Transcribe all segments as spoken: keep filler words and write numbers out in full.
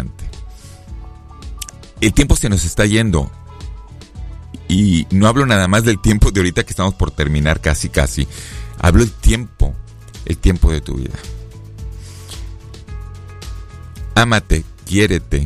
adelante. El tiempo se nos está yendo. Y no hablo nada más del tiempo de ahorita que estamos por terminar casi casi. Hablo del tiempo, el tiempo de tu vida. Ámate, quiérete.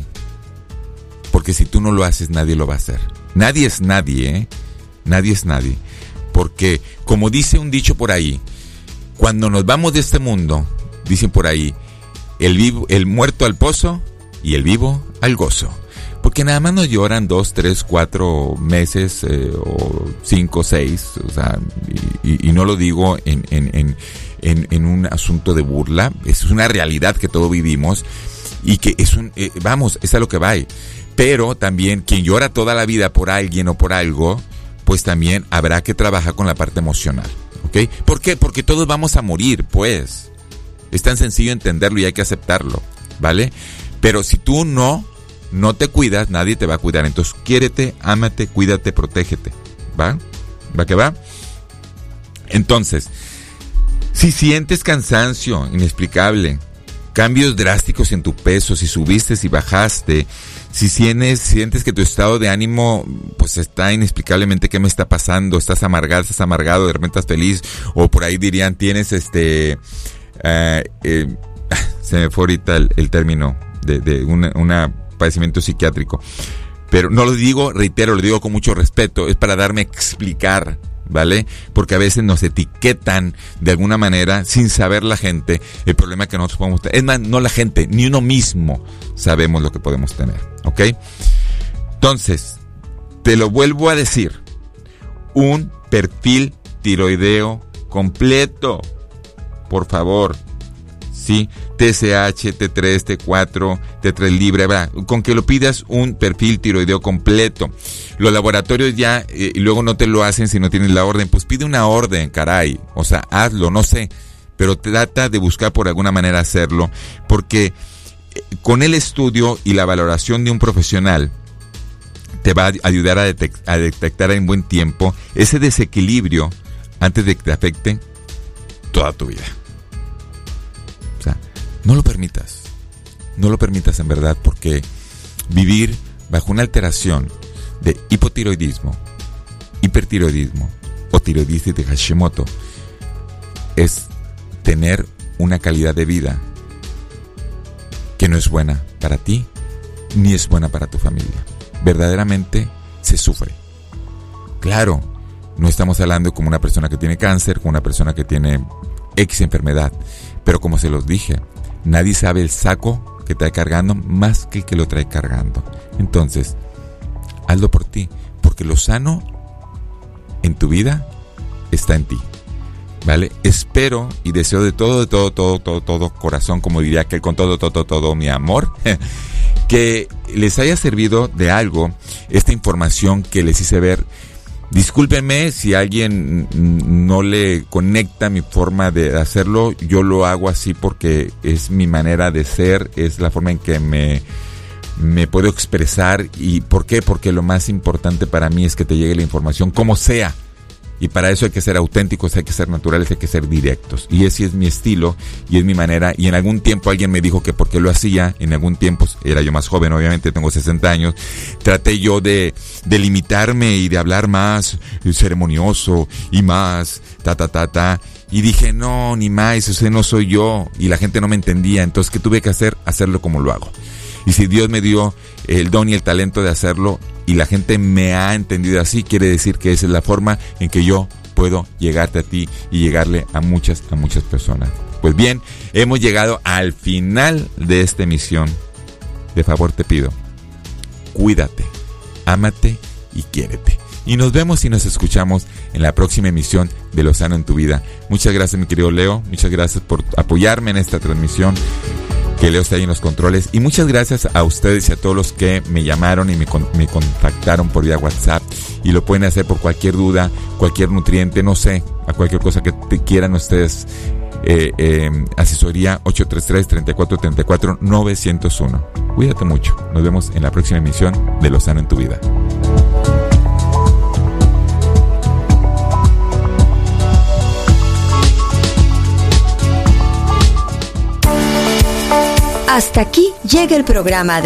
Porque si tú no lo haces, nadie lo va a hacer. Nadie es nadie, ¿eh? Nadie es nadie. Porque, como dice un dicho por ahí, cuando nos vamos de este mundo, dicen por ahí, el vivo, el muerto al pozo y el vivo al gozo. Porque nada más nos lloran dos, tres, cuatro meses, eh, o cinco, seis, o sea, y, y, y no lo digo en, en, en, en, en un asunto de burla, es una realidad que todos vivimos y que es un, eh, vamos, es a lo que va. Pero también quien llora toda la vida por alguien o por algo, pues también habrá que trabajar con la parte emocional, ¿ok? ¿Por qué? Porque todos vamos a morir, pues. Es tan sencillo entenderlo y hay que aceptarlo, ¿vale? Pero si tú no... no te cuidas, nadie te va a cuidar. Entonces, quiérete, ámate, cuídate, protégete. ¿Va? ¿Va que va? Entonces, si sientes cansancio inexplicable, cambios drásticos en tu peso, si subiste, si bajaste, si sientes, sientes que tu estado de ánimo pues está inexplicablemente, ¿qué me está pasando? Estás amargado, estás amargado, de repente estás feliz, o por ahí dirían, tienes este... Uh, eh, se me fue ahorita el, el término de, de una... una padecimiento psiquiátrico, pero no lo digo, reitero, lo digo con mucho respeto, es para darme a explicar, ¿vale? Porque a veces nos etiquetan de alguna manera sin saber la gente el problema que nosotros podemos tener. Es más, no la gente, ni uno mismo sabemos lo que podemos tener, ¿ok? Entonces, te lo vuelvo a decir, un perfil tiroideo completo, por favor. Sí, T S H, T tres, T cuatro, T tres libre, ¿verdad? Con que lo pidas un perfil tiroideo completo. Los laboratorios ya, eh, y luego no te lo hacen si no tienes la orden, pues pide una orden, caray. O sea, hazlo, no sé, pero trata de buscar por alguna manera hacerlo, porque eh, con el estudio y la valoración de un profesional, te va a ayudar a, detect- a detectar en buen tiempo ese desequilibrio antes de que te afecte toda tu vida. No lo permitas, no lo permitas en verdad, porque vivir bajo una alteración de hipotiroidismo, hipertiroidismo o tiroiditis de Hashimoto es tener una calidad de vida que no es buena para ti ni es buena para tu familia. Verdaderamente se sufre. Claro, no estamos hablando como una persona que tiene cáncer, como una persona que tiene X enfermedad, pero como se los dije, nadie sabe el saco que trae cargando más que el que lo trae cargando. Entonces, hazlo por ti, porque lo sano en tu vida está en ti, ¿vale? Espero y deseo de todo, de todo, todo, todo, todo corazón, como diría aquel, con todo, todo, todo, todo mi amor, que les haya servido de algo esta información que les hice ver. Discúlpenme si a alguien no le conecta mi forma de hacerlo, yo lo hago así porque es mi manera de ser, es la forma en que me, me puedo expresar. ¿Y por qué? Porque lo más importante para mí es que te llegue la información como sea. Y para eso hay que ser auténticos, hay que ser naturales, hay que ser directos. Y ese es mi estilo y es mi manera. Y en algún tiempo alguien me dijo que porque lo hacía, en algún tiempo, era yo más joven, obviamente tengo sesenta años, traté yo de, de limitarme y de hablar más ceremonioso y más ta ta ta ta. Y dije, no, ni más, ese no soy yo. Y la gente no me entendía. Entonces, ¿qué tuve que hacer? Hacerlo como lo hago. Y si Dios me dio el don y el talento de hacerlo y la gente me ha entendido así, quiere decir que esa es la forma en que yo puedo llegarte a ti y llegarle a muchas, a muchas personas. Pues bien, hemos llegado al final de esta emisión. De favor te pido, cuídate, ámate y quiérete. Y nos vemos y nos escuchamos en la próxima emisión de Lo Sano en tu Vida. Muchas gracias, mi querido Leo. Muchas gracias por apoyarme en esta transmisión. Que Leo está ahí en los controles. Y muchas gracias a ustedes y a todos los que me llamaron y me, con, me contactaron por vía WhatsApp. Y lo pueden hacer por cualquier duda, cualquier nutriente, no sé, a cualquier cosa que te quieran ustedes. Eh, eh, asesoría ocho tres tres, tres cuatro tres cuatro, nueve cero uno. Cuídate mucho. Nos vemos en la próxima emisión de Lo Sano en tu Vida. Hasta aquí llega el programa de